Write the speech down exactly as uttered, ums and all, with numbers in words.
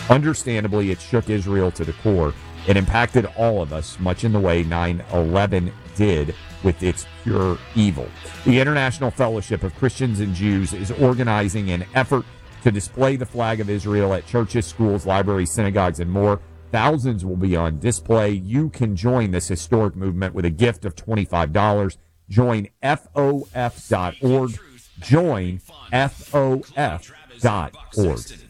Understandably, it shook Israel to the core. It impacted all of us, much in the way nine eleven did with its pure evil. The International Fellowship of Christians and Jews is organizing an effort to display the flag of Israel at churches, schools, libraries, synagogues, and more. Thousands will be on display. You can join this historic movement with a gift of twenty-five dollars. Join F O F dot org. Join F O F dot org.